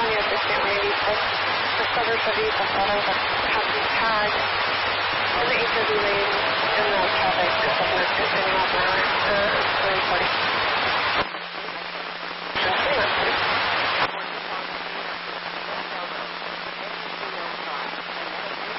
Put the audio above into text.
maybe discover studies of photos that have been tagged in the HIV lane in the traffic assessment